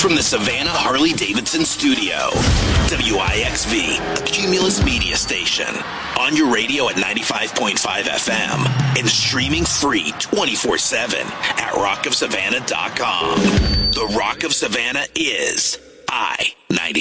from the Savannah Harley-Davidson studio. WIXV, a Cumulus media station. On your radio at 95.5 FM and streaming free 24/7 at rockofsavannah.com. The Rock of Savannah is I-95.